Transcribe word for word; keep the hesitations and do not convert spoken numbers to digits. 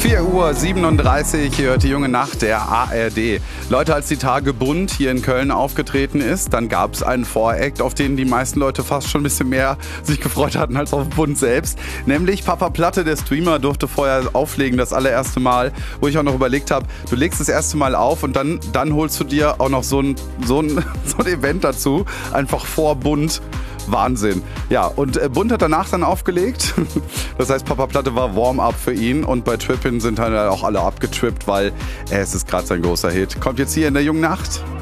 vier Uhr siebenunddreißig, ihr hört die junge Nacht der A R D. Leute, als die Tage Bund hier in Köln aufgetreten ist, dann gab es einen Voract, auf den die meisten Leute fast schon ein bisschen mehr sich gefreut hatten als auf Bund selbst. Nämlich Papa Platte, der Streamer, durfte vorher auflegen, das allererste Mal, wo ich auch noch überlegt habe, du legst das erste Mal auf und dann, dann holst du dir auch noch so ein, so ein, so ein Event dazu, einfach vor Bund. Wahnsinn. Ja, und äh, Bund hat danach dann aufgelegt. Das heißt, Papa Platte war Warm-up für ihn und bei Trippin sind halt auch alle abgetrippt, weil äh, es ist gerade sein großer Hit. Kommt jetzt hier in der jungen Nacht.